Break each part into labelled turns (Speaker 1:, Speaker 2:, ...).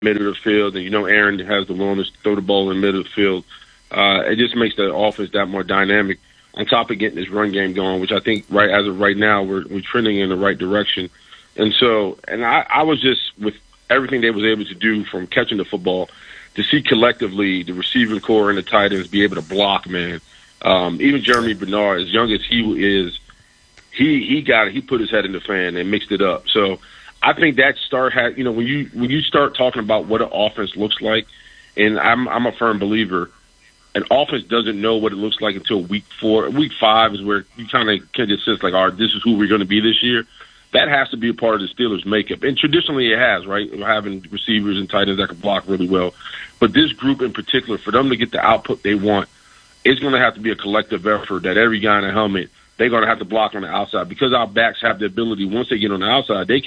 Speaker 1: middle of the field, and Aaron has the willingness to throw the ball in the middle of the field. It just makes the offense that more dynamic. On top of getting this run game going, which I think as of right now we're trending in the right direction. And I was just, with everything they was able to do from catching the football, to see collectively the receiving core and the tight ends be able to block, man. Even Jeremy Bernard, as young as he is, he put his head in the fan and mixed it up. So I think that when you start talking about what an offense looks like, and I'm a firm believer, an offense doesn't know what it looks like until week 4. Week 5 is where you kind of just sense like, all right, this is who we're going to be this year. That has to be a part of the Steelers' makeup. And traditionally it has, right? Having receivers and tight ends that can block really well. But this group in particular, for them to get the output they want, it's going to have to be a collective effort that every guy in a helmet, they're going to have to block on the outside, because our backs have the ability, once they get on the outside, they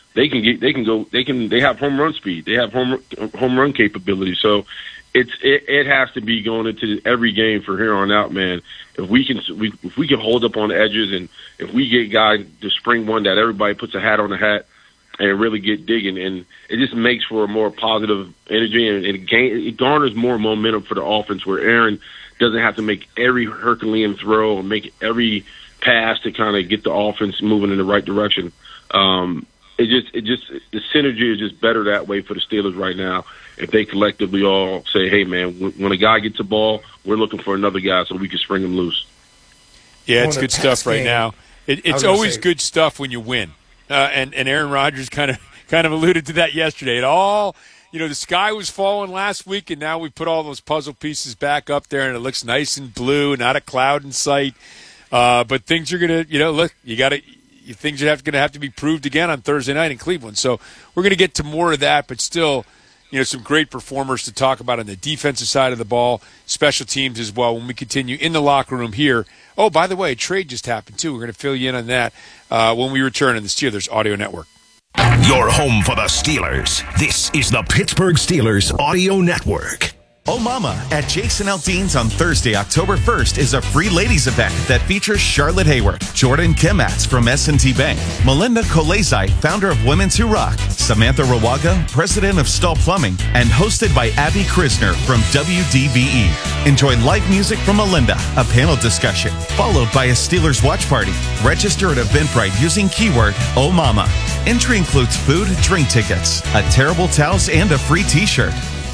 Speaker 1: have home run speed. They have home run capability. So it has to be going into every game for here on out, man. If we can hold up on the edges, and if we get guys to spring one that everybody puts a hat on the hat and really get digging, and it just makes for a more positive energy, and it garners more momentum for the offense, where Aaron doesn't have to make every Herculean throw or make every pass to kind of get the offense moving in the right direction. The synergy is just better that way for the Steelers right now. If they collectively all say, hey, man, when a guy gets the ball, we're looking for another guy so we can spring him loose.
Speaker 2: Yeah, it's good stuff right now. It's always good stuff when you win. And Aaron Rodgers kind of alluded to that yesterday. It all, the sky was falling last week, and now we put all those puzzle pieces back up there, and it looks nice and blue, not a cloud in sight. But things are going to, look, things are going to have to be proved again on Thursday night in Cleveland. So we're going to get to more of that, but still, some great performers to talk about on the defensive side of the ball, special teams as well, when we continue in the locker room here. Oh, by the way, a trade just happened, too. We're going to fill you in on that when we return on the Steelers Audio Network.
Speaker 3: Your home for the Steelers. This is the Pittsburgh Steelers Audio Network.
Speaker 4: Oh Mama at Jason Aldean's on Thursday, October 1st is a free ladies event that features Charlotte Hayward, Jordan Kimatz from S&T Bank, Melinda Kolezai, founder of Women's Who Rock, Samantha Rawaga, president of Stahl Plumbing, and hosted by Abby Krisner from WDVE. Enjoy live music from Melinda, a panel discussion, followed by a Steelers watch party. Register at Eventbrite using keyword Oh Mama. Entry includes food, drink tickets, a Terrible Towels, and a free t-shirt.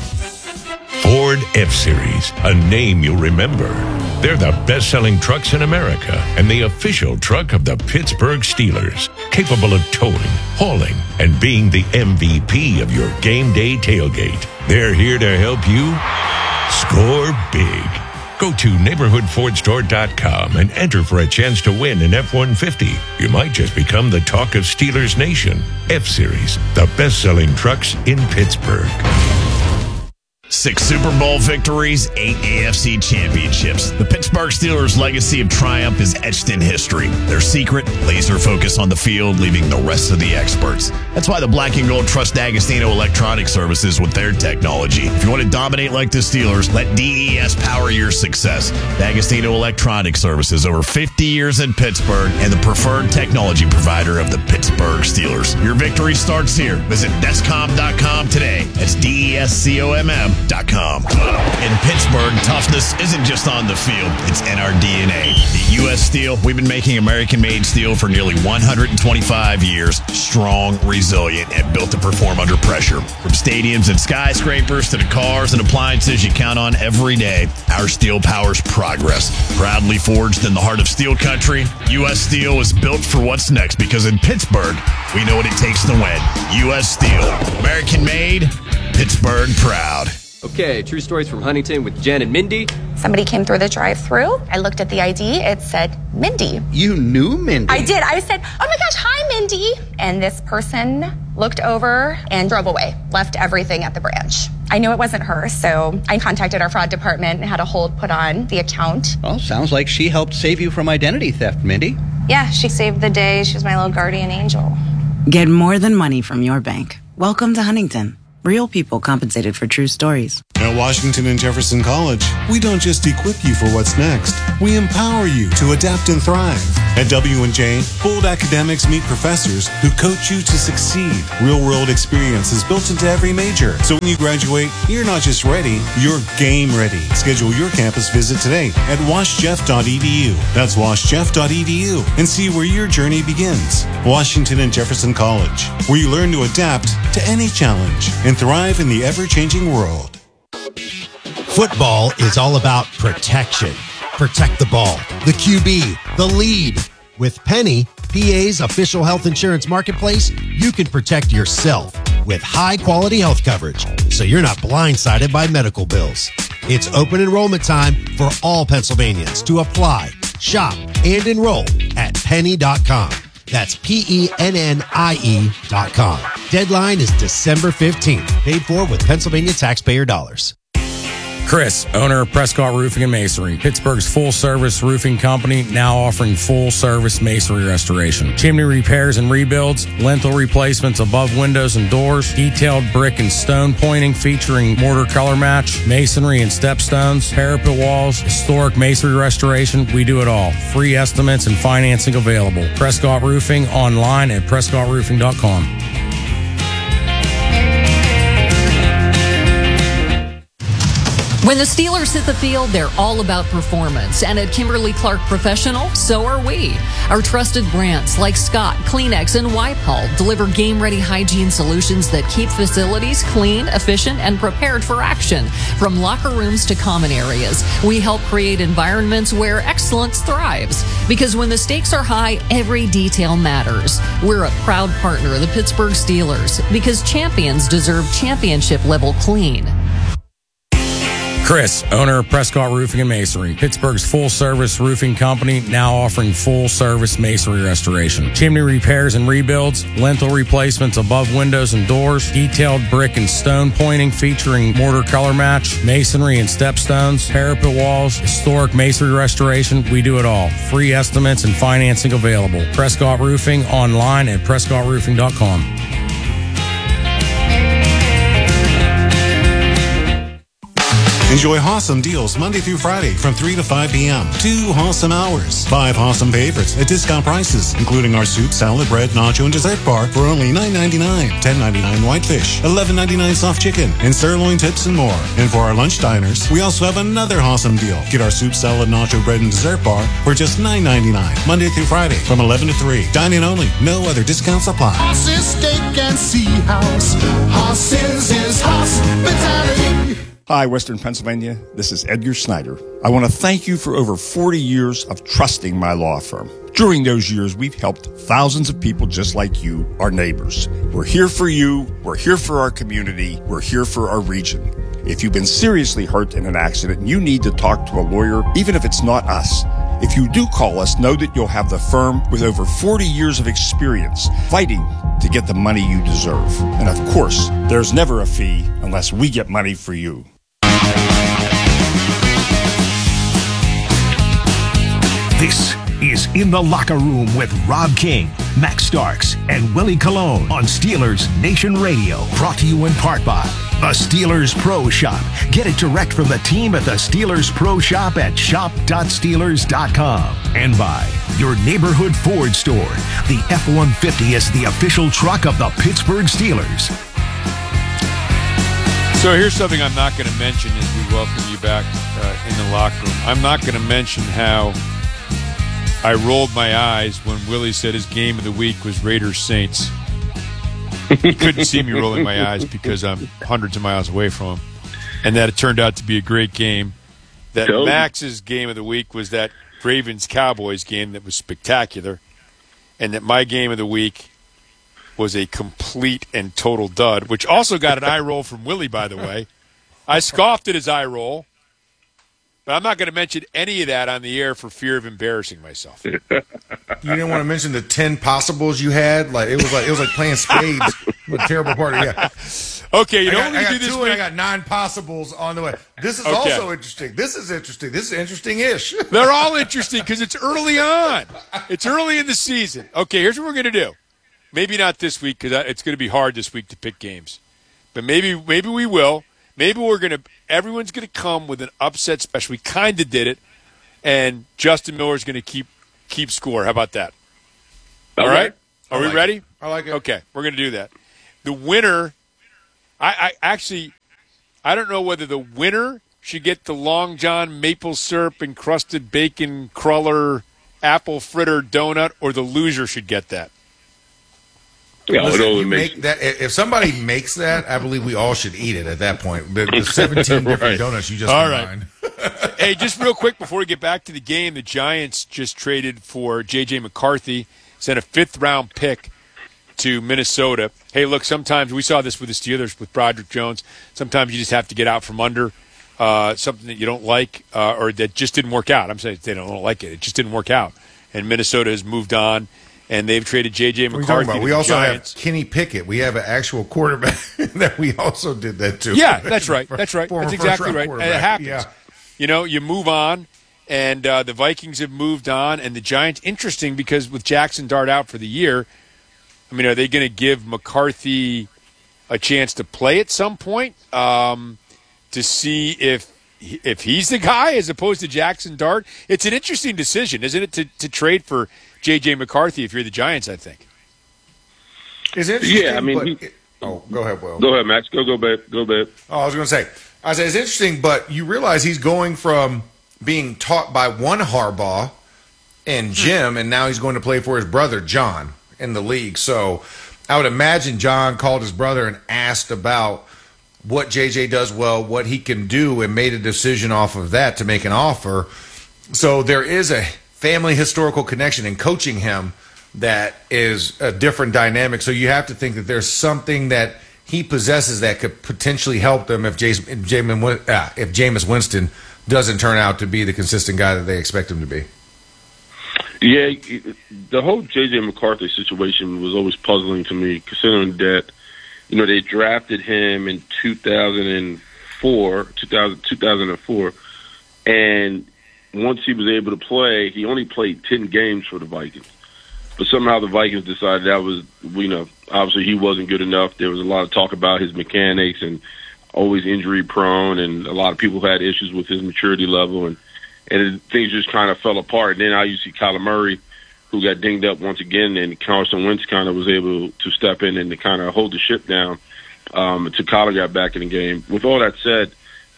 Speaker 5: Ford F-Series, a name you'll remember. They're the best-selling trucks in America and the official truck of the Pittsburgh Steelers, capable of towing, hauling, and being the MVP of your game day tailgate. They're here to help you score big. Go to neighborhoodfordstore.com and enter for a chance to win an F-150. You might just become the talk of Steelers Nation. F-Series, the best-selling trucks in Pittsburgh.
Speaker 6: 6 Super Bowl victories, 8 AFC championships. The Pittsburgh Steelers' legacy of triumph is etched in history. Their secret, laser focus on the field, leaving the rest of the experts. That's why the Black and Gold trust D'Agostino Electronic Services with their technology. If you want to dominate like the Steelers, let DES power your success. D'Agostino Electronic Services, over 50 years in Pittsburgh, and the preferred technology provider of the Pittsburgh Steelers. Your victory starts here. Visit Descom.com today. That's DESCOMM.com. In Pittsburgh, toughness isn't just on the field, it's in our DNA. At U.S. Steel, we've been making American-made steel for nearly 125 years, strong, resilient, and built to perform under pressure. From stadiums and skyscrapers to the cars and appliances you count on every day, our steel powers progress. Proudly forged in the heart of steel country, U.S. Steel is built for what's next, because in Pittsburgh, we know what it takes to win. U.S. Steel, American-made, Pittsburgh proud.
Speaker 7: Okay, true stories from Huntington with Jen and Mindy.
Speaker 8: Somebody came through the drive-thru. I looked at the ID. It said Mindy.
Speaker 9: You knew Mindy?
Speaker 8: I did. I said, oh my gosh, hi, Mindy. And this person looked over and drove away, left everything at the branch. I knew it wasn't her, so I contacted our fraud department and had a hold put on the account.
Speaker 9: Well, sounds like she helped save you from identity theft, Mindy.
Speaker 8: Yeah, she saved the day. She was my little guardian angel.
Speaker 10: Get more than money from your bank. Welcome to Huntington. Real people compensated for true stories.
Speaker 11: At Washington and Jefferson College, we don't just equip you for what's next. We empower you to adapt and thrive. At W&J, bold academics meet professors who coach you to succeed. Real-world experience is built into every major. So when you graduate, you're not just ready, you're game ready. Schedule your campus visit today at washjeff.edu. That's washjeff.edu and see where your journey begins. Washington and Jefferson College, where you learn to adapt to any challenge and thrive in the ever-changing world.
Speaker 12: Football is all about protection. Protect the ball, the QB, the lead. With Penny, PA's official health insurance marketplace, you can protect yourself with high-quality health coverage, so you're not blindsided by medical bills. It's open enrollment time for all Pennsylvanians to apply, shop, and enroll at penny.com. That's PENNIE.com. Deadline is December 15th. Paid for with Pennsylvania taxpayer dollars.
Speaker 13: Chris, owner of Prescott Roofing and Masonry, Pittsburgh's full-service roofing company, now offering full-service masonry restoration, chimney repairs and rebuilds, lintel replacements above windows and doors, detailed brick and stone pointing featuring mortar color match, masonry and stepstones, parapet walls, historic masonry restoration. We do it all. Free estimates and financing available. Prescott Roofing online at prescottroofing.com.
Speaker 14: When the Steelers hit the field, they're all about performance. And at Kimberly-Clark Professional, so are we. Our trusted brands like Scott, Kleenex, and Wipe-All deliver game-ready hygiene solutions that keep facilities clean, efficient, and prepared for action. From locker rooms to common areas, we help create environments where excellence thrives. Because when the stakes are high, every detail matters. We're a proud partner of the Pittsburgh Steelers because champions deserve championship-level clean.
Speaker 13: Chris, owner of Prescott Roofing and Masonry, Pittsburgh's full-service roofing company, now offering full-service masonry restoration, chimney repairs and rebuilds, lintel replacements above windows and doors, detailed brick and stone pointing featuring mortar color match, masonry and stepstones, parapet walls, historic masonry restoration. We do it all. Free estimates and financing available. Prescott Roofing online at prescottroofing.com.
Speaker 11: Enjoy Hossam deals Monday through Friday from 3 to 5 p.m. 2 Hossam hours. 5 Hossam favorites at discount prices, including our soup, salad, bread, nacho, and dessert bar for only $9.99. $10.99 whitefish, $11.99 soft chicken, and sirloin tips and more. And for our lunch diners, we also have another Hossam deal. Get our soup, salad, nacho, bread, and dessert bar for just $9.99. Monday through Friday from 11 to 3. Dine-in only. No other discounts apply.
Speaker 15: Hoss's Steak and Sea House. Hoss's is hospitality.
Speaker 16: Hi, Western Pennsylvania. This is Edgar Snyder. I want to thank you for over 40 years of trusting my law firm. During those years, we've helped thousands of people just like you, our neighbors. We're here for you. We're here for our community. We're here for our region. If you've been seriously hurt in an accident and you need to talk to a lawyer, even if it's not us, if you do call us, know that you'll have the firm with over 40 years of experience fighting to get the money you deserve. And of course, there's never a fee unless we get money for you.
Speaker 3: This is In the Locker Room with Rob King, Max Starks, and Willie Colon on Steelers Nation Radio. Brought to you in part by the Steelers Pro Shop. Get it direct from the team at the Steelers Pro Shop at shop.steelers.com. And by your neighborhood Ford store. The F-150 is the official truck of the Pittsburgh Steelers.
Speaker 2: So here's something I'm not going to mention as we welcome you back in the locker room. I'm not going to mention how I rolled my eyes when Willie said his game of the week was Raiders-Saints. He couldn't see me rolling my eyes because I'm hundreds of miles away from him. And that it turned out to be a great game. That Max's game of the week was that Ravens-Cowboys game that was spectacular. And that my game of the week was a complete and total dud, which also got an eye roll from Willie, by the way. I scoffed at his eye roll. But I'm not going to mention any of that on the air for fear of embarrassing myself.
Speaker 17: You didn't want to mention the 10 possibles you had? It was like playing spades. A terrible party, yeah.
Speaker 2: Okay, you know
Speaker 17: what
Speaker 2: we do this week?
Speaker 17: I got 9 possibles on the way. This is also interesting. This is interesting. This is interesting-ish.
Speaker 2: They're all interesting because it's early on. It's early in the season. Okay, here's what we're going to do. Maybe not this week because it's going to be hard this week to pick games. but maybe we will. Maybe everyone's going to come with an upset special. We kind of did it, and Justin Miller's going to keep score. How about that? All right? Are we ready?
Speaker 17: I like it.
Speaker 2: Okay, we're going to do that. The winner, I don't know whether the winner should get the Long John maple syrup encrusted bacon cruller apple fritter donut, or the loser should get that.
Speaker 1: Yeah,
Speaker 17: listen, if somebody makes that, I believe we all should eat it at that point. The 17 different donuts you just combined.
Speaker 2: Right. Hey, just real quick before we get back to the game, the Giants just traded for J.J. McCarthy, sent a 5th-round pick to Minnesota. Hey, look, sometimes we saw this with the Steelers with Broderick Jones. Sometimes you just have to get out from under something that you don't like or that just didn't work out. I'm saying they don't like it. It just didn't work out. And Minnesota has moved on, and they've traded J.J. McCarthy.
Speaker 17: We also have Kenny Pickett. We have an actual quarterback that we also did that to.
Speaker 2: Yeah, that's right. That's right. That's exactly right. And it happens. Yeah. You know, you move on, and the Vikings have moved on, and the Giants, interesting because with Jackson Dart out for the year, I mean, are they going to give McCarthy a chance to play at some point to see if he's the guy as opposed to Jackson Dart? It's an interesting decision, isn't it, to trade for J.J. McCarthy if you're the Giants, I think.
Speaker 17: Is it interesting?
Speaker 1: Yeah, I mean,
Speaker 17: go ahead, Will.
Speaker 1: Go ahead, Max. Go back.
Speaker 17: Oh, I was going to say, it's interesting, but you realize he's going from being taught by one Harbaugh and Jim, and now he's going to play for his brother, John, in the league. So I would imagine John called his brother and asked about what JJ does well, what he can do, and made a decision off of that to make an offer. So there is a family historical connection in coaching him that is a different dynamic. So you have to think that there's something that he possesses that could potentially help them if Jameis Winston doesn't turn out to be the consistent guy that they expect him to be.
Speaker 1: Yeah, the whole J.J. McCarthy situation was always puzzling to me, considering that, you know, they drafted him in 2004, and once he was able to play, he only played 10 games for the Vikings. But somehow the Vikings decided that was, you know, obviously he wasn't good enough. There was a lot of talk about his mechanics and always injury prone, and a lot of people had issues with his maturity level, and things just kind of fell apart. And then now you see Kyler Murray, who got dinged up once again, and Carson Wentz kind of was able to step in and to kind of hold the ship down until Kyler got back in the game. With all that said,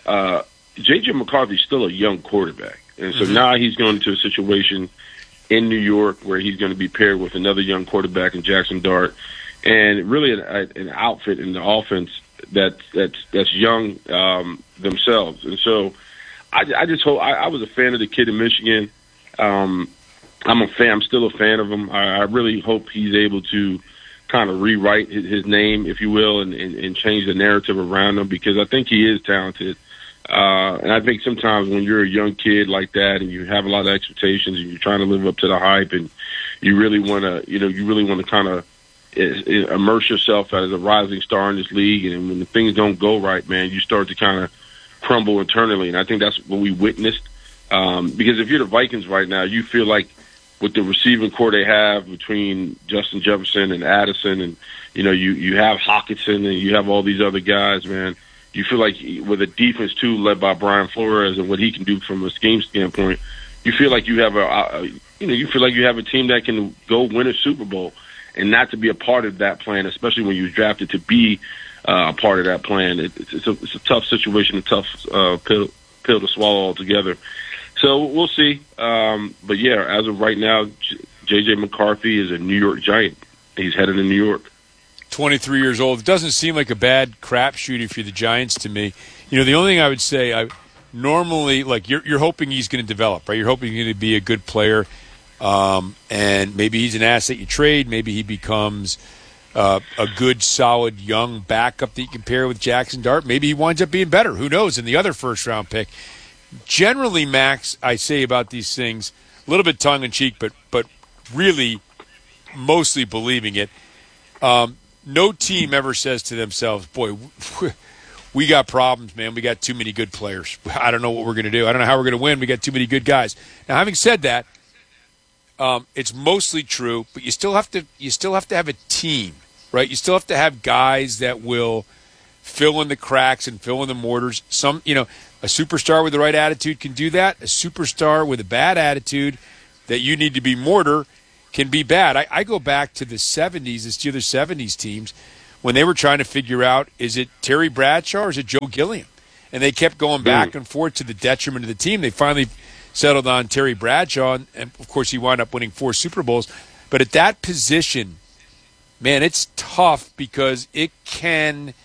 Speaker 1: J.J. McCarthy's still a young quarterback. And so now he's going into a situation in New York where he's going to be paired with another young quarterback in Jackson Dart, and really an outfit in the offense that's young themselves. And so I just hope I was a fan of the kid in Michigan. I'm still a fan of him. I really hope he's able to kind of rewrite his name, if you will, and change the narrative around him, because I think he is talented. And I think sometimes when you're a young kid like that and you have a lot of expectations and you're trying to live up to the hype and you really want to kind of immerse yourself as a rising star in this league, and when things don't go right, man, you start to kind of crumble internally. And I think that's what we witnessed. Because if you're the Vikings right now, you feel like with the receiving core they have between Justin Jefferson and Addison, and you have Hockenson and you have all these other guys, man. You feel like with a defense too, led by Brian Flores and what he can do from a scheme standpoint, you feel like you have a team that can go win a Super Bowl, and not to be a part of that plan, especially when you drafted to be a part of that plan. It's a tough situation, a tough pill to swallow altogether. So we'll see. But yeah, as of right now, J.J. McCarthy is a New York Giant. He's headed to New York.
Speaker 2: 23 years old. It doesn't seem like a bad crapshoot if you're the Giants to me. You know, the only thing I would say, normally, like, you're hoping he's going to develop, right? You're hoping he's going to be a good player, and maybe he's an asset you trade. Maybe he becomes a good, solid, young backup that you can pair with Jackson Dart. Maybe he winds up being better. Who knows? In the other first-round pick. Generally, Max, I say about these things, a little bit tongue-in-cheek, but really mostly believing it. No team ever says to themselves, boy, we got problems, man. We got too many good players. I don't know what we're going to do. I don't know how we're going to win. We got too many good guys. Now, having said that, it's mostly true, but you still have to have a team, right? You still have to have guys that will fill in the cracks and fill in the mortars. A superstar with the right attitude can do that. A superstar with a bad attitude that you need to be mortar can be bad. I go back to the 70s, the Steelers 70s teams, when they were trying to figure out, is it Terry Bradshaw or is it Joe Gilliam? And they kept going back and forth to the detriment of the team. They finally settled on Terry Bradshaw, and of course he wound up winning 4 Super Bowls. But at that position, man, it's tough because it can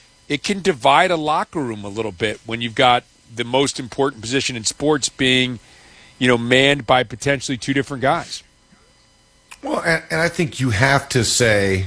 Speaker 2: divide a locker room a little bit when you've got the most important position in sports being, manned by potentially 2 different guys.
Speaker 17: Well, and I think you have to say,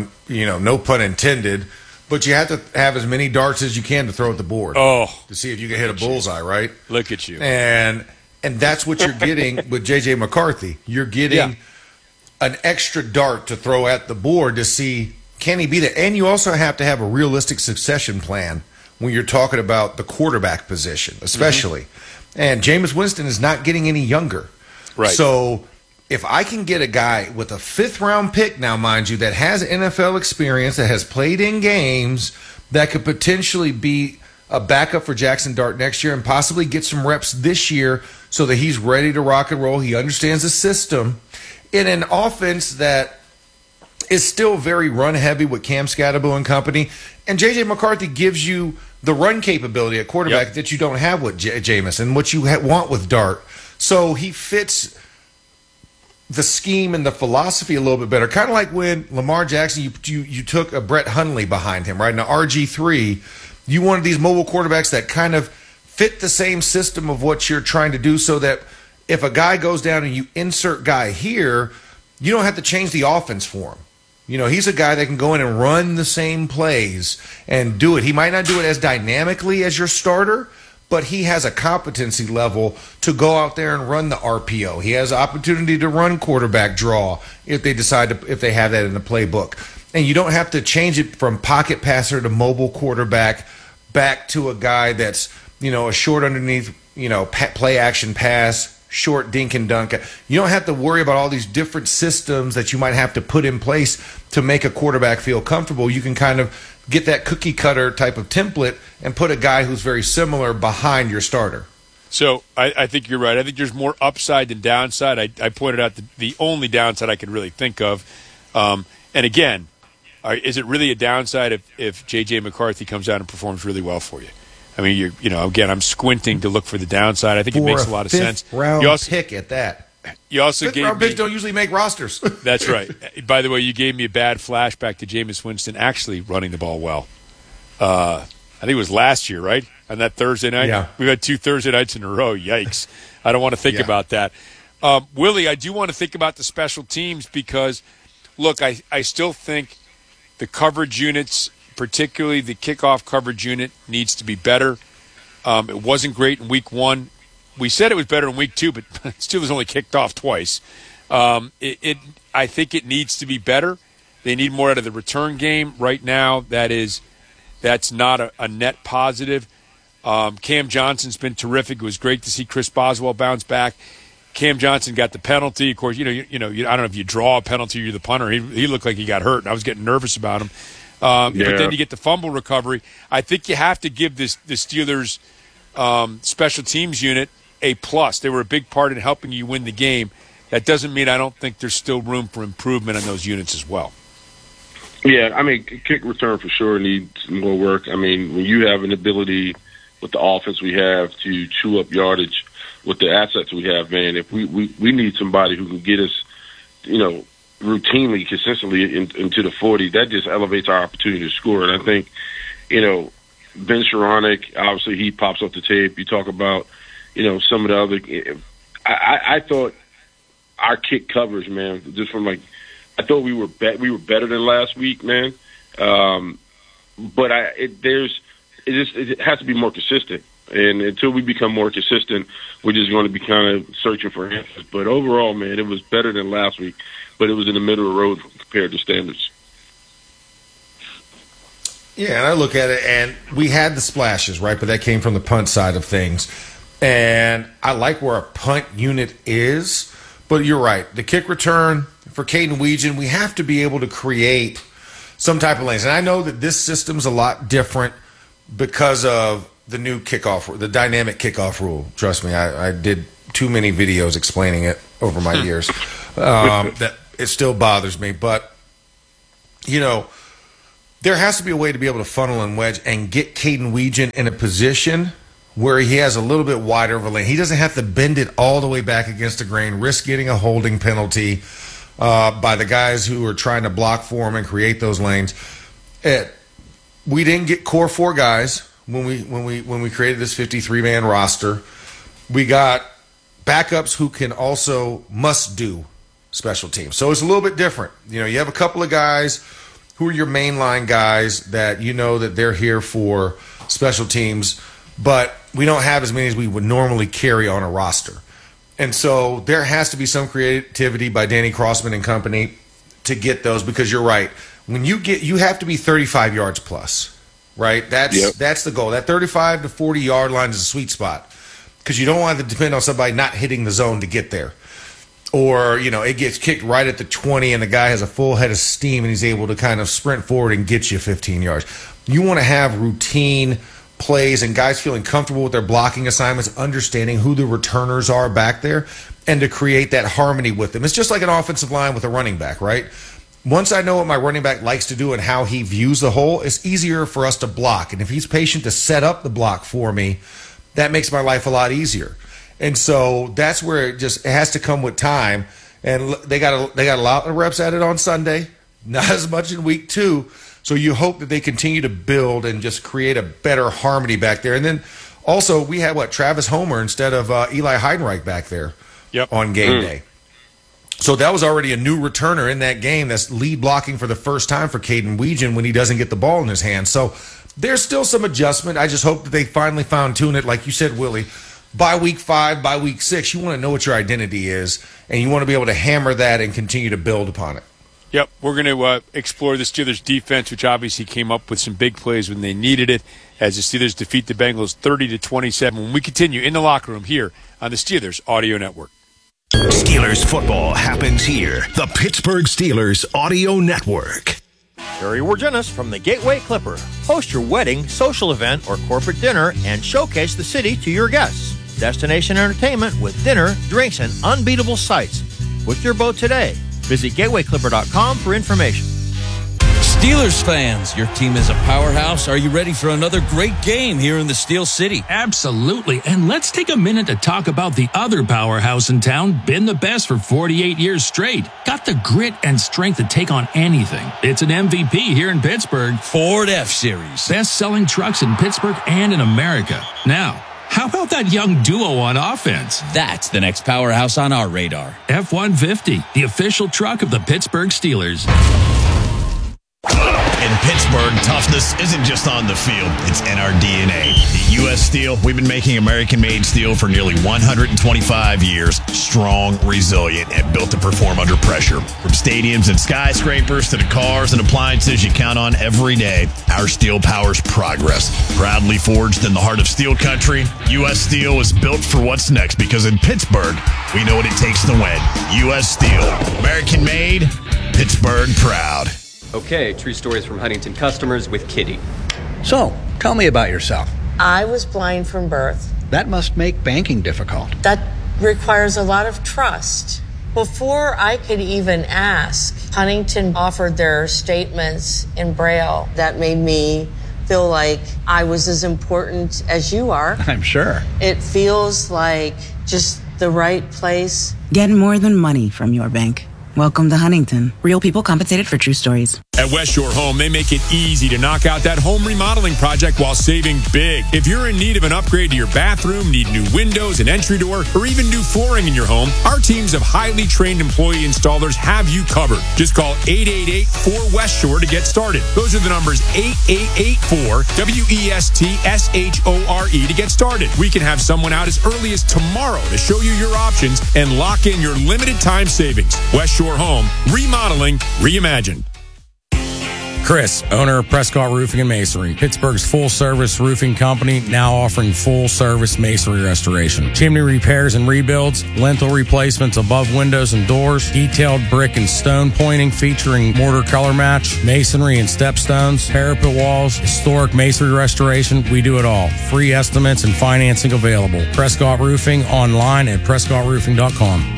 Speaker 17: no pun intended, but you have to have as many darts as you can to throw at the board.
Speaker 2: Oh,
Speaker 17: to see if you can hit a bullseye, right?
Speaker 2: Look at you.
Speaker 17: And that's what you're getting with J.J. McCarthy. You're getting an extra dart to throw at the board to see, can he beat it? And you also have to have a realistic succession plan when you're talking about the quarterback position, especially. And Jameis Winston is not getting any younger.
Speaker 2: Right.
Speaker 17: So if I can get a guy with a 5th-round pick now, mind you, that has NFL experience, that has played in games, that could potentially be a backup for Jackson Dart next year and possibly get some reps this year so that he's ready to rock and roll, he understands the system, in an offense that is still very run-heavy with Cam Scatterbo and company, and J.J. McCarthy gives you the run capability at quarterback that you don't have with Jameis and what you want with Dart. So he fits the scheme and the philosophy a little bit better. Kind of like when Lamar Jackson, you took a Brett Hundley behind him, right? Now, RG3, you wanted these mobile quarterbacks that kind of fit the same system of what you're trying to do so that if a guy goes down and you insert guy here, you don't have to change the offense for him. He's a guy that can go in and run the same plays and do it. He might not do it as dynamically as your starter, but he has a competency level to go out there and run the RPO. He has an opportunity to run quarterback draw if they decide to, if they have that in the playbook. And you don't have to change it from pocket passer to mobile quarterback back to a guy that's, a short underneath, play action pass, short dink and dunk. You don't have to worry about all these different systems that you might have to put in place to make a quarterback feel comfortable. You can kind of get that cookie cutter type of template and put a guy who's very similar behind your starter.
Speaker 2: So I think you're right. I think there's more upside than downside. I pointed out the only downside I could really think of. And again, is it really a downside if J.J. McCarthy comes out and performs really well for you? I mean, again, I'm squinting to look for the downside. I think it makes a lot of sense.
Speaker 17: Round pick at that.
Speaker 2: You also gave
Speaker 17: round picks don't usually make rosters.
Speaker 2: That's right. By the way, you gave me a bad flashback to Jameis Winston actually running the ball well. I think it was last year, right? On that Thursday night?
Speaker 17: Yeah.
Speaker 2: We've had 2 Thursday nights in a row. Yikes. I don't want to think about that. Willie, I do want to think about the special teams because, look, I still think the coverage units, particularly the kickoff coverage unit, needs to be better. It wasn't great in week 1. We said it was better in week 2, but Steelers only kicked off twice. I think it needs to be better. They need more out of the return game right now. That's not a net positive. Cam Johnson's been terrific. It was great to see Chris Boswell bounce back. Cam Johnson got the penalty. Of course, I don't know if you draw a penalty or you're the punter. He looked like he got hurt, and I was getting nervous about him. But then you get the fumble recovery. I think you have to give the Steelers special teams unit a plus. They were a big part in helping you win the game. That doesn't mean I don't think there's still room for improvement on those units as well.
Speaker 1: Yeah, I mean, kick return for sure needs more work. I mean, when you have an ability with the offense we have to chew up yardage with the assets we have, man, if we need somebody who can get us, routinely, consistently into the 40, that just elevates our opportunity to score. And I think, Ben Skoranek, obviously he pops off the tape. You talk about, some of the other. I thought our kick covers, man, just from I thought we were better than last week, man. But it has to be more consistent. And until we become more consistent, we're just going to be kind of searching for answers. But overall, man, it was better than last week. But it was in the middle of the road compared to standards.
Speaker 17: Yeah, and I look at it, and we had the splashes, right? But that came from the punt side of things. And I like where our punt unit is. But you're right. The kick return for Caden Weegan, we have to be able to create some type of lanes. And I know that this system's a lot different because of the new kickoff, the dynamic kickoff rule. Trust me, I did too many videos explaining it over my years. That it still bothers me. But, you know, there has to be a way to be able to funnel and wedge and get Caden Weegan in a position where he has a little bit wider of a lane. He doesn't have to bend it all the way back against the grain, risk getting a holding penalty by the guys who are trying to block for him and create those lanes. We didn't get core 4 guys when we created this 53-man roster. We got backups who can also must do special teams. So it's a little bit different. You know, you have a couple of guys who are your mainline guys that you know that they're here for special teams, but we don't have as many as we would normally carry on a roster. And so there has to be some creativity by Danny Crossman and company to get those, because you're right. When you have to be 35 yards plus, right? That's the goal. That 35 to 40 yard line is a sweet spot, because you don't want to depend on somebody not hitting the zone to get there. Or, you know, it gets kicked right at the 20 and the guy has a full head of steam and he's able to kind of sprint forward and get you 15 yards. You want to have routine plays and guys feeling comfortable with their blocking assignments, understanding who the returners are back there, and to create that harmony with them. It's just like an offensive line with a running back, right? Once I know what my running back likes to do and how he views the hole, it's easier for us to block. And if he's patient to set up the block for me, that makes my life a lot easier. And so that's where it has to come with time. And they got a lot of reps at it on Sunday, not as much in week 2. So you hope that they continue to build and just create a better harmony back there. And then also we had Travis Homer instead of Eli Heidenreich back there on game day. So that was already a new returner in that game that's lead blocking for the first time for Caden Weegan when he doesn't get the ball in his hands. So there's still some adjustment. I just hope that they finally fine-tune it, like you said, Willie. By week 5, by week 6, you want to know what your identity is, and you want to be able to hammer that and continue to build upon it.
Speaker 2: Yep, we're going to explore the Steelers' defense, which obviously came up with some big plays when they needed it, as the Steelers defeat the Bengals 30-27. When we continue in the locker room here on the Steelers Audio Network.
Speaker 3: Steelers football happens here. The Pittsburgh Steelers Audio Network.
Speaker 18: Jerry Wargenis from the Gateway Clipper. Host your wedding, social event, or corporate dinner and showcase the city to your guests. Destination entertainment with dinner, drinks, and unbeatable sights. Book your boat today. Visit GatewayClipper.com for information.
Speaker 19: Steelers fans, your team is a powerhouse. Are you ready for another great game here in the Steel City?
Speaker 20: Absolutely. And let's take a minute to talk about the other powerhouse in town, been the best for 48 years straight. Got the grit and strength to take on anything. It's an MVP here in Pittsburgh.
Speaker 19: Ford F-Series.
Speaker 20: Best-selling trucks in Pittsburgh and in America. Now, how about that young duo on offense?
Speaker 19: That's the next powerhouse on our radar.
Speaker 20: F-150, the official truck of the Pittsburgh Steelers.
Speaker 6: In Pittsburgh, toughness isn't just on the field, it's in our DNA. At U.S. Steel, we've been making American-made steel for nearly 125 years. Strong, resilient, and built to perform under pressure. From stadiums and skyscrapers to the cars and appliances you count on every day, our steel powers progress. Proudly forged in the heart of steel country, U.S. Steel is built for what's next, because in Pittsburgh, we know what it takes to win. U.S. Steel, American-made, Pittsburgh proud.
Speaker 7: Okay, true stories from Huntington customers with Kitty.
Speaker 9: So, tell me about yourself.
Speaker 21: I was blind from birth.
Speaker 9: That must make banking difficult.
Speaker 21: That requires a lot of trust. Before I could even ask, Huntington offered their statements in Braille. That made me feel like I was as important as you are.
Speaker 9: I'm sure.
Speaker 21: It feels like just the right place.
Speaker 10: Get more than money from your bank. Welcome to Huntington. Real people compensated for true stories.
Speaker 2: At West Shore Home, they make it easy to knock out that home remodeling project while saving big. If you're in need of an upgrade to your bathroom, need new windows, an entry door, or even new flooring in your home, our teams of highly trained employee installers have you covered. Just call 888-4West Shore to get started. Those are the numbers 8884-WESTSHORE to get started. We can have someone out as early as tomorrow to show you your options and lock in your limited time savings. West Shore Home, remodeling, reimagined.
Speaker 13: Chris, owner of Prescott Roofing and Masonry, Pittsburgh's full-service roofing company, now offering full-service masonry restoration. Chimney repairs and rebuilds, lintel replacements above windows and doors, detailed brick and stone pointing featuring mortar color match, masonry and stepstones, parapet walls, historic masonry restoration. We do it all. Free estimates and financing available. Prescott Roofing online at prescottroofing.com.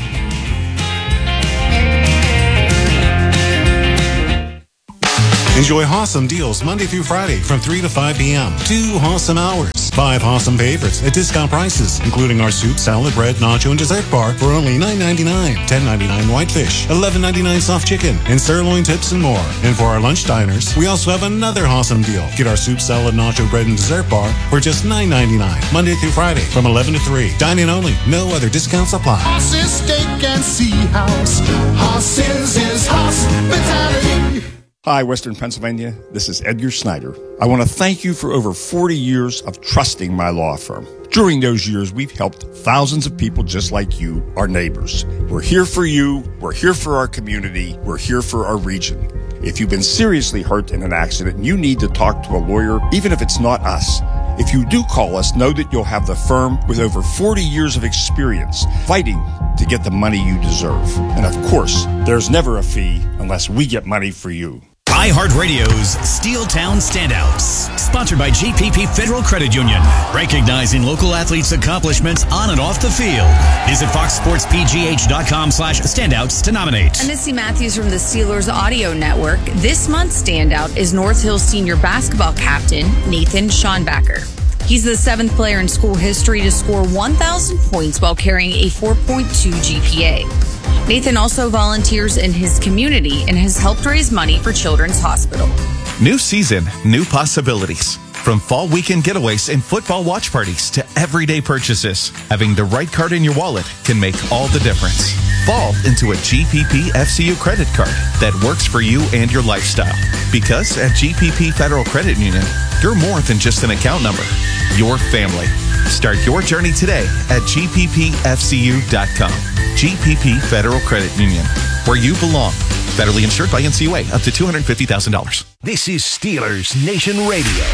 Speaker 11: Enjoy Hossam deals Monday through Friday from 3 to 5 p.m. 2 Hossam hours. 5 Hossam favorites at discount prices, including our soup, salad, bread, nacho, and dessert bar for only $9.99. $10.99 whitefish, $11.99 soft chicken, and sirloin tips and more. And for our lunch diners, we also have another Hossam deal. Get our soup, salad, nacho, bread, and dessert bar for just $9.99. Monday through Friday from 11 to 3. Dine-in only. No other discounts apply.
Speaker 15: Hoss's Steak and Sea House. Hoss's is hospitality.
Speaker 16: Hi, Western Pennsylvania. This is Edgar Snyder. I want to thank you for over 40 years of trusting my law firm. During those years, we've helped thousands of people just like you, our neighbors. We're here for you. We're here for our community. We're here for our region. If you've been seriously hurt in an accident and you need to talk to a lawyer, even if it's not us, if you do call us, know that you'll have the firm with over 40 years of experience fighting to get the money you deserve. And of course, there's never a fee unless we get money for you.
Speaker 4: iHeartRadio's Steeltown Standouts, sponsored by GPP Federal Credit Union, recognizing local athletes' accomplishments on and off the field. Visit foxsportspgh.com/standouts to nominate.
Speaker 22: I'm Missy Matthews from the Steelers Audio Network. This month's standout is North Hill senior basketball captain Nathan Schonbacher. He's the seventh player in school history to score 1,000 points while carrying a 4.2 GPA. Nathan also volunteers in his community and has helped raise money for Children's Hospital.
Speaker 23: New season, new possibilities. From fall weekend getaways and football watch parties to everyday purchases, having the right card in your wallet can make all the difference. Fall into a GPP FCU credit card that works for you and your lifestyle. Because at GPP Federal Credit Union, you're more than just an account number. Your family. Start your journey today at gppfcu.com. GPP Federal Credit Union, where you belong. Federally insured by NCUA, up to $250,000.
Speaker 3: This is Steelers Nation Radio.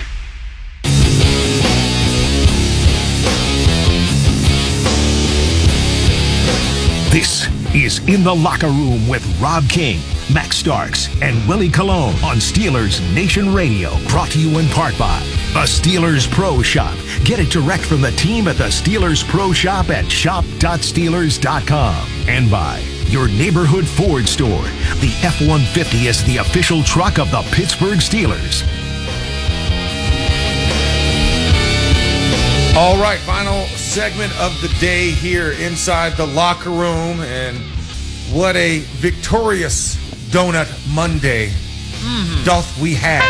Speaker 3: This is In the Locker Room with Rob King, Max Starks, and Willie Colon on Steelers Nation Radio. Brought to you in part by the Steelers Pro Shop. Get it direct from the team at the Steelers Pro Shop at shop.steelers.com. And by your neighborhood Ford store. The F-150 is the official truck of the Pittsburgh Steelers.
Speaker 17: All right, final segment of the day here inside the locker room. And what a victorious Donut Monday doth we had.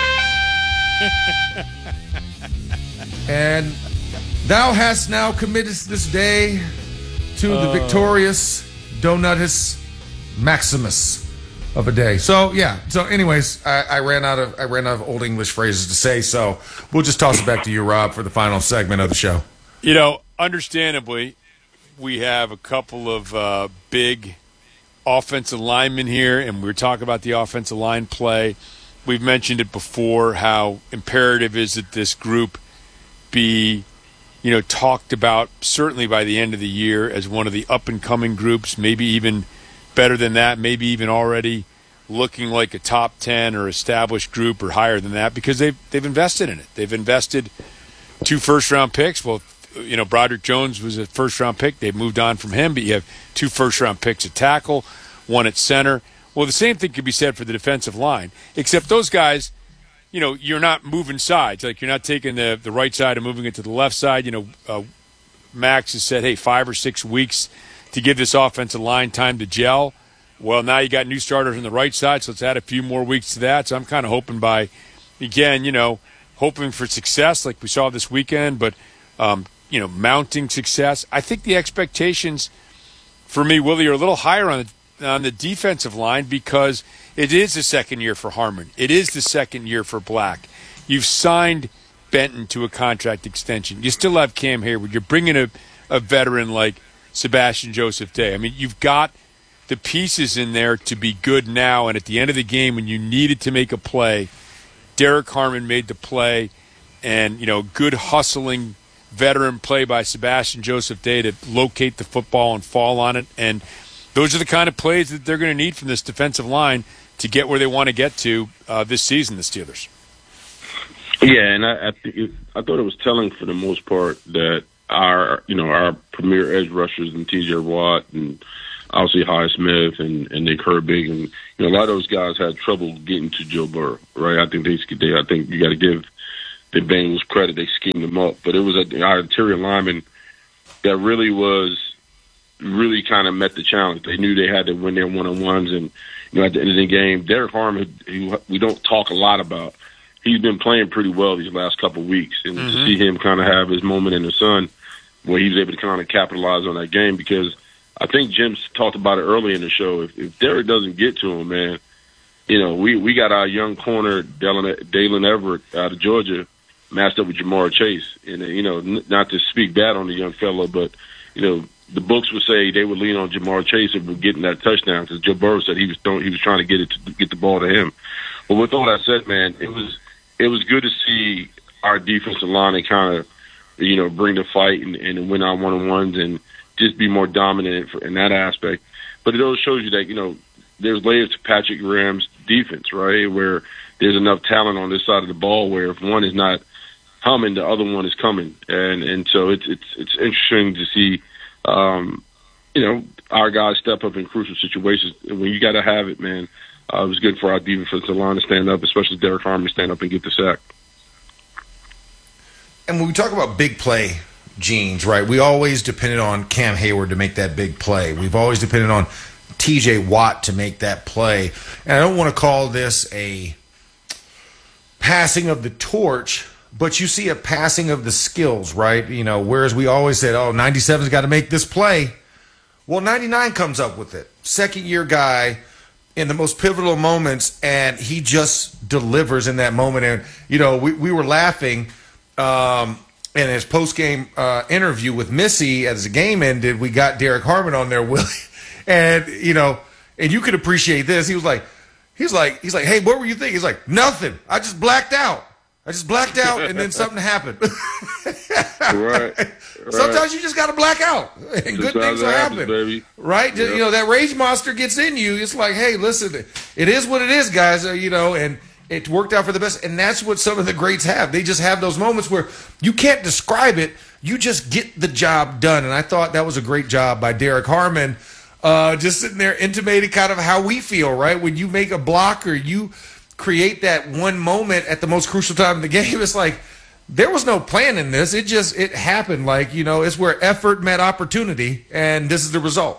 Speaker 17: And thou hast now committed this day to the victorious Donutus Maximus of a day. So yeah. So anyways, I ran out of Old English phrases to say. So we'll just toss it back to you, Rob, for the final segment of the show.
Speaker 2: You know, understandably, we have a couple of big offensive linemen here, and we were talking about the offensive line play. We've mentioned it before, how imperative is that this group be, talked about certainly by the end of the year as one of the up-and-coming groups, maybe even better than that, maybe even already looking like a top 10 or established group or higher than that, because they've invested in it. They've invested 2 first-round picks. Well, Broderick Jones was a first-round pick. They've moved on from him, but you have 2 first-round picks at tackle, 1 at center. Well, the same thing could be said for the defensive line, except those guys, you're not moving sides. Like, you're not taking the right side and moving it to the left side. Max has said, hey, 5 or 6 weeks to give this offensive line time to gel. Well, now you got new starters on the right side, so let's add a few more weeks to that. So I'm kind of hoping hoping for success like we saw this weekend, but, mounting success. I think the expectations for me, Willie, are a little higher on the defensive line because it is the second year for Harmon. It is the second year for Black. You've signed Benton to a contract extension. You still have Cam Hayward. You're bringing a veteran like Sebastian Joseph Day. I mean, you've got the pieces in there to be good now. And at the end of the game, when you needed to make a play, Derek Harmon made the play, and good hustling veteran play by Sebastian Joseph Day to locate the football and fall on it. And those are the kind of plays that they're going to need from this defensive line to get where they want to get to this season, the Steelers.
Speaker 1: Yeah, and I thought it was telling for the most part that our premier edge rushers and T.J. Watt and obviously Highsmith and Nick Herbig and a lot of those guys had trouble getting to Joe Burrow, right? I think I think you got to give the Bengals credit; they schemed them up, but it was our interior lineman that really kind of met the challenge. They knew they had to win their one-on-ones, and at the end of the game, Derek Harmon, who we don't talk a lot about, he's been playing pretty well these last couple of weeks, and to see him kind of have his moment in the sun where he was able to kind of capitalize on that game, because I think Jim talked about it early in the show. If Derek doesn't get to him, man, we got our young corner Dalen Everett out of Georgia matched up with Jamar Chase, and not to speak bad on the young fellow, but the books would say they would lean on Jamar Chase if we're getting that touchdown, because Joe Burrow said he was trying to get the ball to him. But with all that said, man, it was good to see our defensive line and kind of bring the fight and win our one-on-ones and just be more dominant in that aspect. But it also shows you that there's layers to Patrick Graham's defense, right, where there's enough talent on this side of the ball where if one is not humming, the other one is coming, and so it's interesting to see. Our guys step up in crucial situations. When you got to have it, man, it was good for our defensive line to stand up, especially Derek Harmon to stand up and get the sack.
Speaker 17: And when we talk about big play genes, right, we always depended on Cam Hayward to make that big play. We've always depended on T.J. Watt to make that play. And I don't want to call this a passing of the torch, but you see a passing of the skills, right? Whereas we always said, 97's got to make this play. Well, 99 comes up with it. Second-year guy in the most pivotal moments, and he just delivers in that moment. And, we were laughing in his post-game interview with Missy as the game ended. We got Derek Harmon on there, Willie. And, and you could appreciate this. He's like, hey, what were you thinking? He's like, nothing. I just blacked out. And then something happened.
Speaker 1: Right.
Speaker 17: Sometimes you just got to black out, and good things will happen.
Speaker 1: Baby.
Speaker 17: Right? Yeah. That rage monster gets in you. It's like, hey, listen, it is what it is, guys. And it worked out for the best. And that's what some of the greats have. They just have those moments where you can't describe it. You just get the job done. And I thought that was a great job by Derek Harmon, just sitting there intimating kind of how we feel, right? When you make a block or you create that one moment at the most crucial time in the game, it's like there was no plan in this. It happened. Like, it's where effort met opportunity, and this is the result.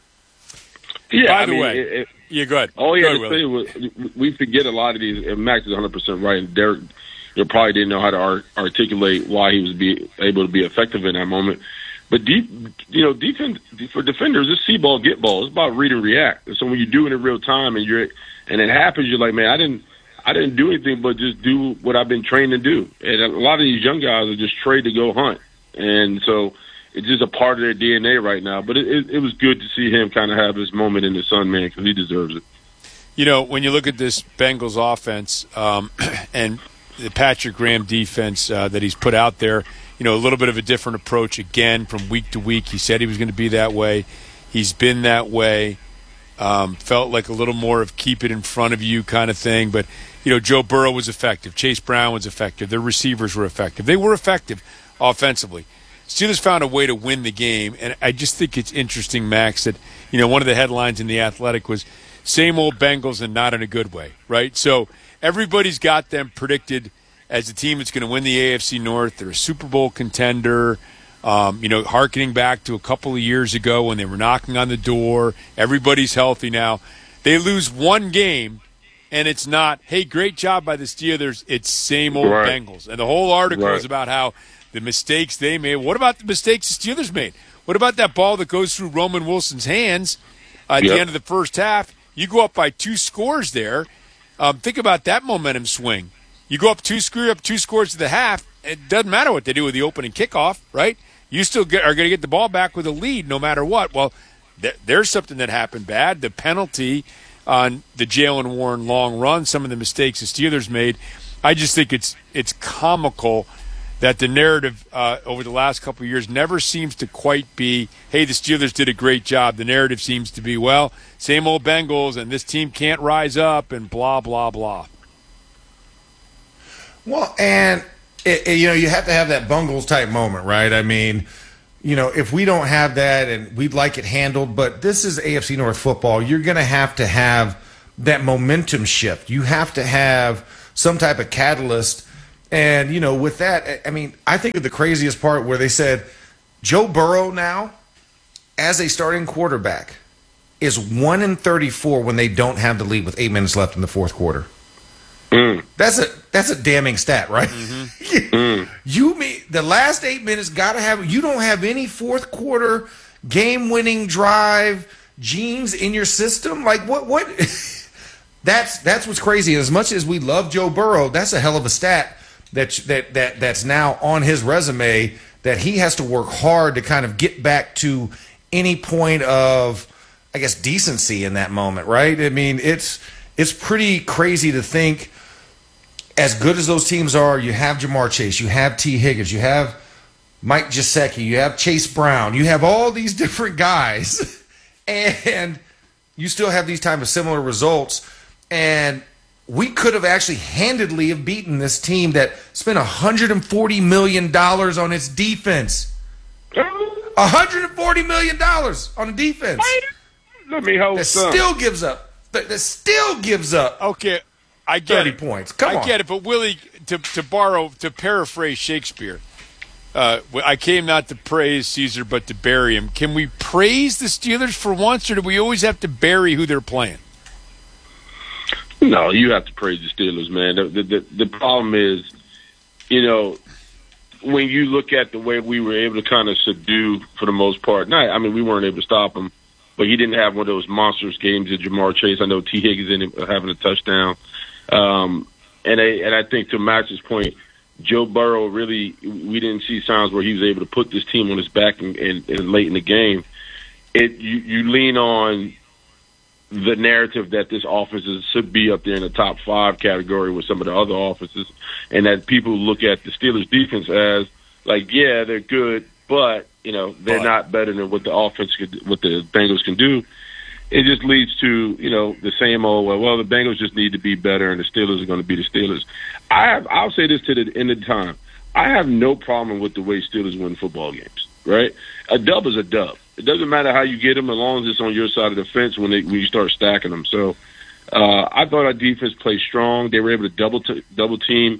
Speaker 1: Yeah,
Speaker 2: By the way, you're good.
Speaker 1: Oh, yeah,
Speaker 2: Willie.
Speaker 1: we forget a lot of these, and Max is 100% right, and Derek probably didn't know how to articulate why he was able to be effective in that moment. But defense for defenders, it's see ball, get ball. It's about read and react. So when you do it in real time and it happens, you're like, man, I didn't do anything but just do what I've been trained to do. And a lot of these young guys are just trained to go hunt, and so it's just a part of their DNA right now. But it was good to see him kind of have his moment in the sun, man, because he deserves it.
Speaker 2: When you look at this Bengals offense and the Patrick Graham defense that he's put out there, a little bit of a different approach again from week to week. He said he was going to be that way. He's been that way. Felt like a little more of keep it in front of you kind of thing. But, Joe Burrow was effective. Chase Brown was effective. Their receivers were effective. They were effective offensively. Steelers found a way to win the game. And I just think it's interesting, Max, that, one of the headlines in The Athletic was same old Bengals and not in a good way, right? So everybody's got them predicted as a team that's going to win the AFC North. They're a Super Bowl contender. Hearkening back to a couple of years ago when they were knocking on the door. Everybody's healthy now. They lose one game, and it's not, hey, great job by the Steelers. It's same old Bengals. And the whole article is about how the mistakes they made. What about the mistakes the Steelers made? What about that ball that goes through Roman Wilson's hands at the end of the first half? You go up by 2 scores there. Think about that momentum swing. You go up 2 scores to the half. It doesn't matter what they do with the opening kickoff, right? You still are going to get the ball back with a lead no matter what. Well, there's something that happened bad. The penalty on the Jaylen Warren long run, some of the mistakes the Steelers made. I just think it's comical that the narrative over the last couple of years never seems to quite be, hey, the Steelers did a great job. The narrative seems to be, well, same old Bengals, and this team can't rise up, and blah, blah, blah.
Speaker 17: Well, and, you have to have that Bungles-type moment, right? I mean, if we don't have that, and we'd like it handled, but this is AFC North football, you're going to have that momentum shift. You have to have some type of catalyst. And, with that, I mean, I think of the craziest part where they said Joe Burrow now, as a starting quarterback, is 1-34 when they don't have the lead with 8 minutes left in the fourth quarter. That's a damning stat, right?
Speaker 1: Mm-hmm.
Speaker 17: You mean the last 8 minutes you don't have any fourth quarter game-winning drive genes in your system? Like what? That's what's crazy. And as much as we love Joe Burrow, that's a hell of a stat that's now on his resume, that he has to work hard to kind of get back to any point of, I guess, decency in that moment, right? I mean, it's pretty crazy to think, as good as those teams are, you have Jamar Chase, you have T. Higgins, you have Mike Gesicki, you have Chase Brown, you have all these different guys, and you still have these type of similar results. And we could have actually handedly have beaten this team that spent $140 million on its defense. $140 million on a defense.
Speaker 1: Let me hold some.
Speaker 17: Still gives up. That still gives up.
Speaker 2: Okay, I get
Speaker 17: 30
Speaker 2: it.
Speaker 17: points. Come on.
Speaker 2: I get it, but Willie, to paraphrase Shakespeare, I came not to praise Caesar, but to bury him. Can we praise the Steelers for once, or do we always have to bury who they're playing?
Speaker 1: No, you have to praise the Steelers, man. The problem is, when you look at the way we were able to kind of subdue, for the most part, we weren't able to stop him, but he didn't have one of those monstrous games at Jamar Chase. I know T. Higgins ended having a touchdown. And I think, to Max's point, Joe Burrow we didn't see signs where he was able to put this team on his back and late in the game. You lean on the narrative that this offense should be up there in the top 5 category with some of the other offenses, and that people look at the Steelers defense as like, yeah, they're good, but they're not better than what the what the Bengals can do. It just leads to the same old, well, the Bengals just need to be better, and the Steelers are going to be the Steelers. I'll say this to the end of the time: I have no problem with the way Steelers win football games. Right? A dub is a dub. It doesn't matter how you get them, as long as it's on your side of the fence when you start stacking them. So I thought our defense played strong. They were able to double team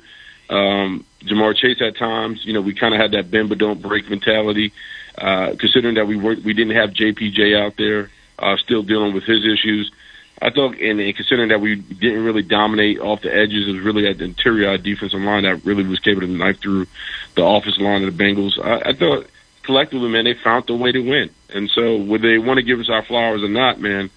Speaker 1: Jamar Chase at times. We kind of had that bend but don't break mentality. Considering that we didn't have JPJ out there, still dealing with his issues. I thought, and considering that we didn't really dominate off the edges, it was really at the interior defensive line that really was able to knife through the offensive line of the Bengals. I thought, collectively, man, they found the way to win. And so whether they want to give us our flowers or not, man,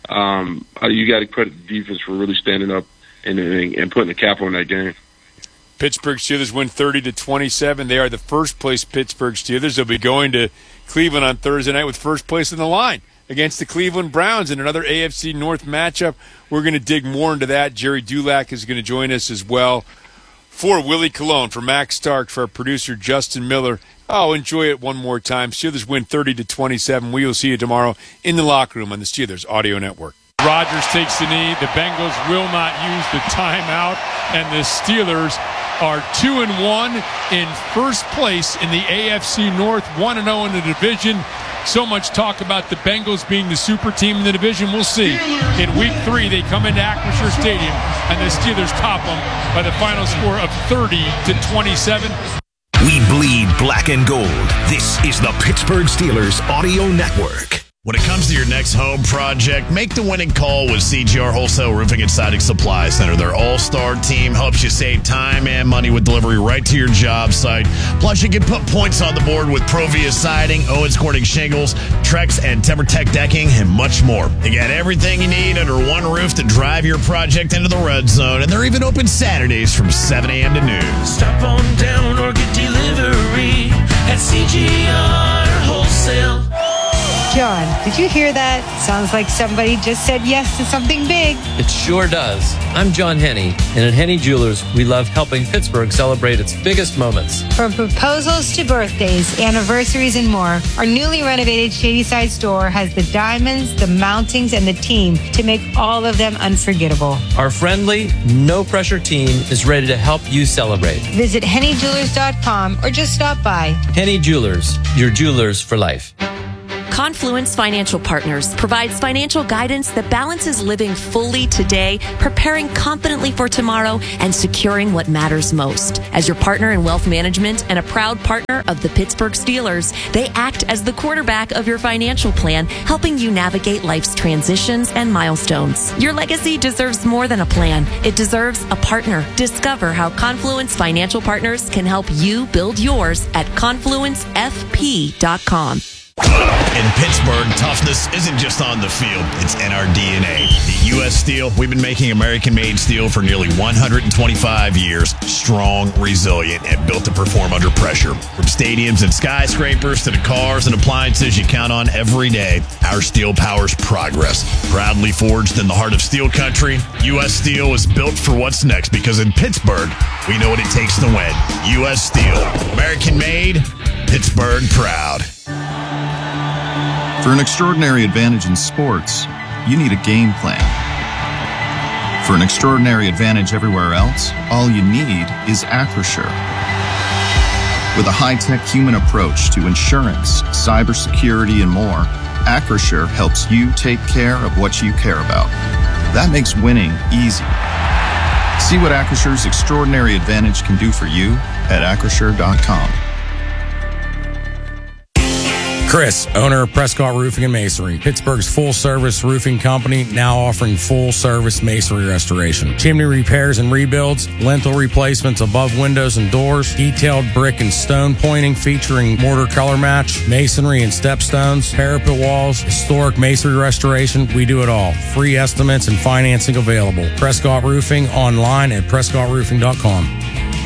Speaker 1: you got to credit the defense for really standing up and putting a cap on that game.
Speaker 2: Pittsburgh Steelers win 30-27. They are the first-place Pittsburgh Steelers. They'll be going to Cleveland on Thursday night with first place in the line against the Cleveland Browns in another AFC North matchup. We're going to dig more into that. Jerry Dulac is going to join us as well. For Willie Colon, for Max Stark, for our producer Justin Miller, enjoy it one more time. Steelers win 30-27. We will see you tomorrow in the locker room on the Steelers Audio Network. Rodgers takes the knee. The Bengals will not use the timeout, and the Steelers are 2-1 in first place in the AFC North, 1-0 in the division. So much talk about the Bengals being the super team in the division. We'll see. In Week 3, they come into Acrisure Stadium, and the Steelers top them by the final score of 30-27.
Speaker 3: We bleed black and gold. This is the Pittsburgh Steelers Audio Network.
Speaker 6: When it comes to your next home project, make the winning call with CGR Wholesale Roofing and Siding Supply Center. Their all-star team helps you save time and money with delivery right to your job site. Plus, you can put points on the board with Provia Siding, Owens Corning Shingles, Trex, and TimberTech Decking, and much more. You got everything you need under one roof to drive your project into the red zone, and they're even open Saturdays from 7 a.m. to noon.
Speaker 15: Stop on down or get delivery at CGR Wholesale.
Speaker 5: John, Did you hear that? Sounds like somebody just said yes to something big.
Speaker 8: It sure does. I'm John Henney, and at Henney Jewelers, we love helping Pittsburgh celebrate its biggest moments.
Speaker 5: From proposals to birthdays, anniversaries, and more, our newly renovated Shadyside store has the diamonds, the mountings, and the team to make all of them unforgettable.
Speaker 8: Our friendly, no-pressure team is ready to help you celebrate.
Speaker 5: Visit hennyjewelers.com or just stop by.
Speaker 8: Henney Jewelers, your jewelers for life.
Speaker 12: Confluence Financial Partners provides financial guidance that balances living fully today, preparing confidently for tomorrow, and securing what matters most. As your partner in wealth management and a proud partner of the Pittsburgh Steelers, they act as the quarterback of your financial plan, helping you navigate life's transitions and milestones. Your legacy deserves more than a plan. It deserves a partner. Discover how Confluence Financial Partners can help you build yours at confluencefp.com.
Speaker 6: In Pittsburgh, toughness isn't just on the field, it's in our DNA. At U.S. Steel, we've been making American-made steel for nearly 125 years. Strong, resilient, and built to perform under pressure. From stadiums and skyscrapers to the cars and appliances you count on every day, our steel powers progress. Proudly forged in the heart of steel country, U.S. Steel is built for what's next because in Pittsburgh, we know what it takes to win. U.S. Steel. American-made, Pittsburgh proud.
Speaker 24: For an extraordinary advantage in sports, you need a game plan. For an extraordinary advantage everywhere else, all you need is Acrisure. With a high-tech human approach to insurance, cybersecurity, and more, Acrisure helps you take care of what you care about. That makes winning easy. See what Acrisure's extraordinary advantage can do for you at Acrisure.com.
Speaker 13: Chris, owner of Prescott Roofing and Masonry, Pittsburgh's full-service roofing company, now offering full-service masonry restoration. Chimney repairs and rebuilds, lintel replacements above windows and doors, detailed brick and stone pointing featuring mortar color match, masonry and stepstones, parapet walls, historic masonry restoration. We do it all. Free estimates and financing available. Prescott Roofing online at prescottroofing.com.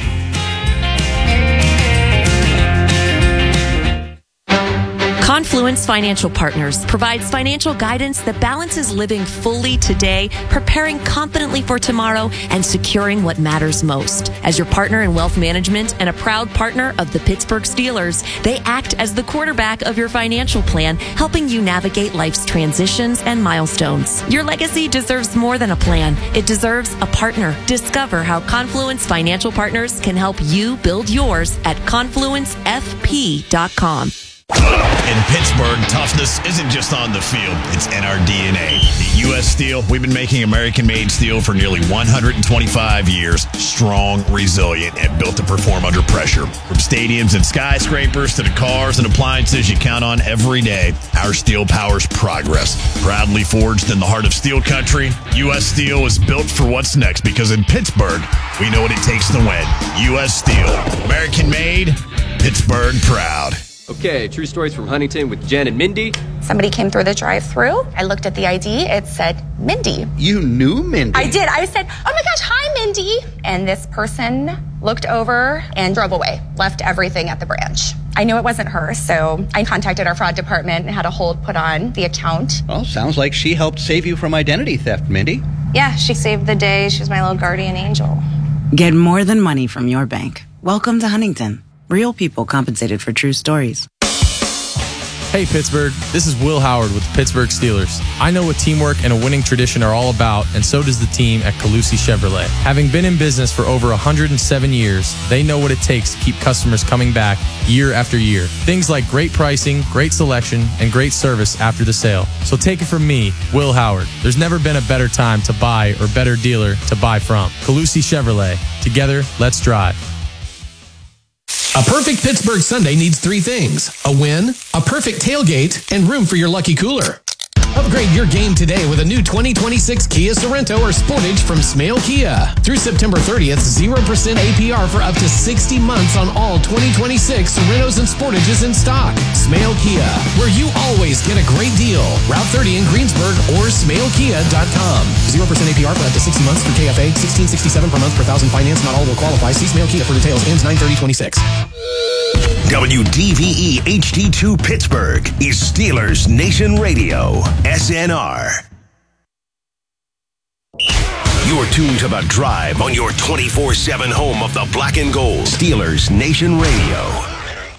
Speaker 12: Confluence Financial Partners provides financial guidance that balances living fully today, preparing confidently for tomorrow, and securing what matters most. As your partner in wealth management and a proud partner of the Pittsburgh Steelers, they act as the quarterback of your financial plan, helping you navigate life's transitions and milestones. Your legacy deserves more than a plan. It deserves a partner. Discover how Confluence Financial Partners can help you build yours at confluencefp.com.
Speaker 6: In Pittsburgh, toughness isn't just on the field, it's in our DNA. At U.S. Steel, we've been making American-made steel for nearly 125 years. Strong, resilient, and built to perform under pressure. From stadiums and skyscrapers to the cars and appliances you count on every day, our steel powers progress. Proudly forged in the heart of steel country, U.S. Steel is built for what's next because in Pittsburgh, we know what it takes to win. U.S. Steel. American-made, Pittsburgh proud.
Speaker 7: Okay, true stories from Huntington with Jen and Mindy.
Speaker 25: Somebody came through the drive-thru. I looked at the ID. It said Mindy.
Speaker 9: You knew Mindy?
Speaker 25: I did. I said, oh my gosh, hi, Mindy. And this person looked over and drove away, left everything at the branch. I knew it wasn't her, so I contacted our fraud department and had a hold put on the account.
Speaker 9: Well, sounds like she helped save you from identity theft, Mindy.
Speaker 25: Yeah, she saved the day. She was my little guardian angel.
Speaker 10: Get more than money from your bank. Welcome to Huntington. Real people compensated for true stories.
Speaker 26: Hey Pittsburgh, this is Will Howard with the Pittsburgh Steelers. I know what teamwork and a winning tradition are all about, and so does the team at Calusi Chevrolet. Having been in business for over 107 years, they know what it takes to keep customers coming back year after year. Things like great pricing, great selection, and great service after the sale. So take it from me, Will Howard. There's never been a better time to buy or better dealer to buy from. Calusi Chevrolet. Together, let's drive.
Speaker 27: A perfect Pittsburgh Sunday needs three things: a win, a perfect tailgate, and room for your lucky cooler. Upgrade your game today with a new 2026 Kia Sorento or Sportage from Smale Kia. Through September 30th, 0% APR for up to 60 months on all 2026 Sorentos and Sportages in stock. Smale Kia, where you always get a great deal. Route 30 in Greensburg or smalekia.com. 0% APR for up to 60 months through KFA. $16.67 per month per thousand finance. Not all will qualify. See Smale Kia for details. Ends 9/30/26.
Speaker 3: WDVE HD2 Pittsburgh is Steelers Nation Radio, SNR. You're tuned to The Drive on your 24/7 home of the black and gold. Steelers Nation Radio.